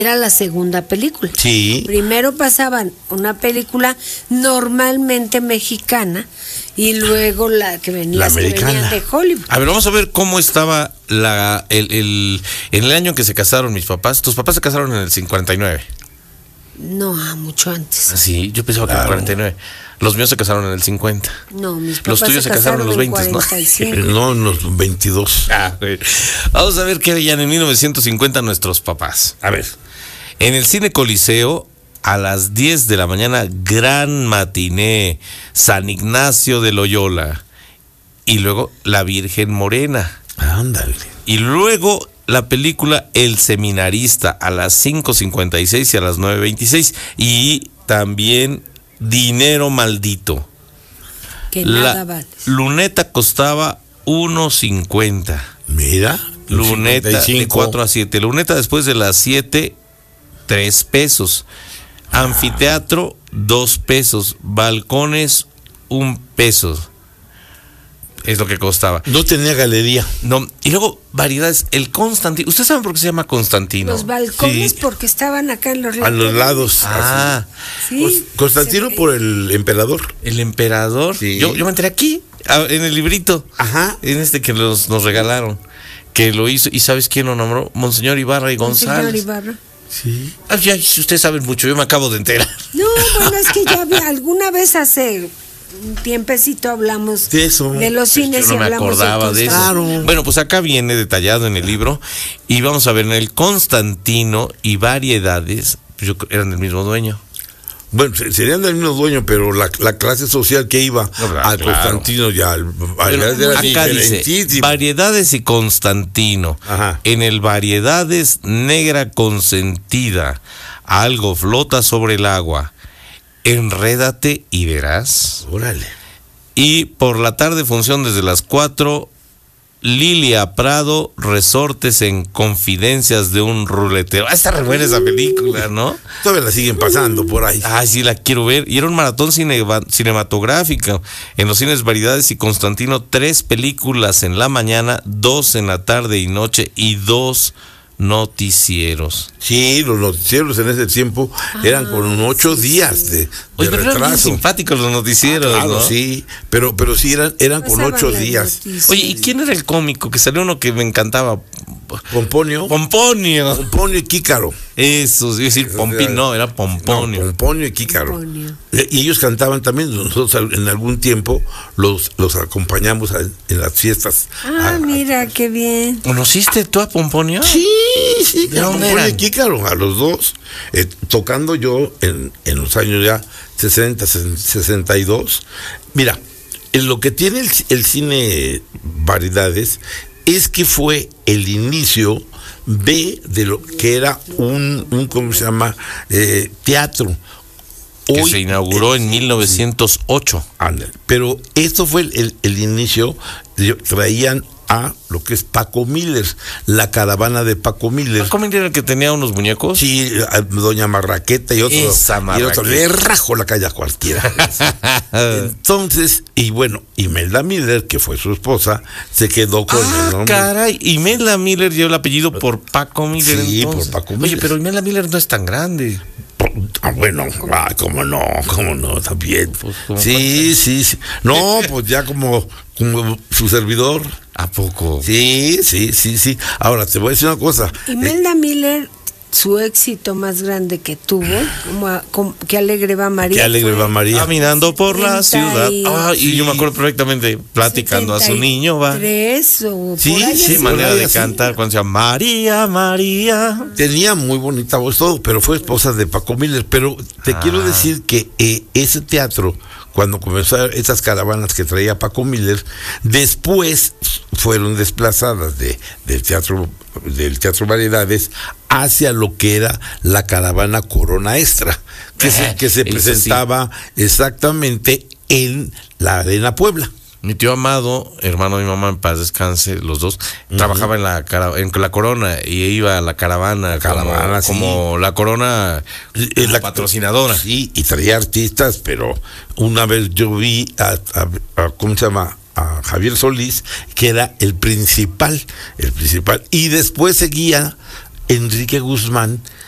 era la segunda película. Sí. Primero pasaban una película normalmente mexicana y luego la que venía La americana. de Hollywood. A ver, vamos a ver cómo estaba en el año en que se casaron mis papás. Tus papás se casaron en el 59. No, mucho antes. Ah, sí, yo pensaba que en el 49. Los míos se casaron en el 50. No, mis papás Los tuyos se casaron en los 20, ¿no? 45. No, en los 22. Ah, güey. Vamos a ver qué veían en 1950 nuestros papás. A ver, en el Cine Coliseo, a las 10 de la mañana, gran matiné, San Ignacio de Loyola. Y luego La Virgen Morena. Ándale. Y luego la película El Seminarista a las 5:56 y a las 9:26. Y también Dinero Maldito. Que nada vale. Luneta costaba 1.50. Mira. Luneta de 55. 4 a 7. Luneta después de las 7, 3 pesos. Anfiteatro, 2 pesos. Balcones, 1 peso. Es lo que costaba. No tenía galería. No, y luego variedades. El Constantino. ¿Ustedes saben por qué se llama Constantino? Los balcones Sí. porque estaban acá en los A los lados. Ah, Sí. Constantino Se- por el emperador. el emperador. Sí. Yo me enteré aquí, en el librito. Ajá. En este que nos regalaron. Que lo hizo. ¿Y sabes quién lo nombró? Monseñor Ibarra y Monseñor González. Ibarra. Sí. Ah, ya, ustedes saben mucho, yo me acabo de enterar. No, bueno, es que ya alguna vez hace un tiempecito hablamos De eso. de los cines Yo no y me hablamos acordaba de eso. Claro. Bueno, pues acá viene detallado en el libro. Y vamos a ver, en el Constantino y variedades, eran del mismo dueño. Bueno, serían del mismo dueño, pero la clase social que iba claro. al Constantino ya Pero era acá dice, diferentísimo. variedades y Constantino. Ajá. En el variedades, negra consentida. Algo flota sobre el agua. Enrédate y verás. Órale. Y por la tarde, función desde las 4, Lilia Prado, resortes en confidencias de un ruletero. Ah, está re buena esa película, ¿no? Todavía la siguen pasando por ahí. Ay, sí, la quiero ver. Y era un maratón cinematográfico. En los cines Variedades y Constantino, 3 películas en la mañana, 2 en la tarde y noche y 2 noticieros. Sí, los noticieros en ese tiempo eran con 8 días de Oye, pero eran bien retraso. simpáticos los noticieros, Claro, ¿no? sí, pero sí eran con Pasaban 8 las días. noticias. Oye, ¿y quién era el cómico? Que salió uno que me encantaba. Pomponio. Pomponio. Pomponio y Kícaro. Eso, iba a decir Pompín, no, era Pomponio. No, Pomponio y Kícaro. Pomponio. Y ellos cantaban también. Nosotros en algún tiempo los acompañamos en las fiestas. Mira, qué bien. ¿Conociste tú a Pomponio? Sí, ¿De dónde Pomponio eran? y Kícaro, a los dos. Tocando yo en los años ya 60, 62. Mira, en lo que tiene el cine Variedades es que fue el inicio de lo que era un ¿cómo se llama? Teatro. Que se inauguró en 1908. Ándale, pero esto fue el inicio. Traían a lo que es Paco Miller, la caravana de Paco Miller. ¿Cómo era el que tenía unos muñecos? Sí, a Doña Marraqueta y otro. Esa Y otro Marraqueta. le rajó la calle a cualquiera. Entonces, y bueno, Imelda Miller, que fue su esposa, se quedó con el nombre. Caray, Imelda Miller dio el apellido por Paco Miller. Sí, entonces. por Paco Oye, Miller. pero Imelda Miller no es tan grande. Bueno, cómo no, también. Pues, ¿cómo Sí. No, pues ya como su servidor. ¿A poco? Sí. Ahora, te voy a decir una cosa. Imelda Miller, su éxito más grande que tuvo, como Qué alegre va María. Qué alegre fue va María. Caminando por la 70 ciudad. y- Y yo me acuerdo perfectamente platicando a su niño, va. 73 o Sí, por ahí sí, así. Manera de así. cantar cuando decía María, María. Tenía muy bonita voz todo, pero fue esposa de Paco Miller. Pero te quiero decir que ese teatro, cuando comenzó esas caravanas que traía Paco Miller, después fueron desplazadas del teatro Variedades hacia lo que era la caravana Corona Extra, que se eso presentaba exactamente en la Arena Puebla. Mi tío Amado, hermano de mi mamá, en paz descanse, los dos, trabajaba en la Corona y iba a la caravana, Caravana, como la Corona, la patrocinadora. Sí, y traía artistas, pero una vez yo vi a ¿cómo se llama? A Javier Solís, que era el principal, y después seguía Enrique Guzmán,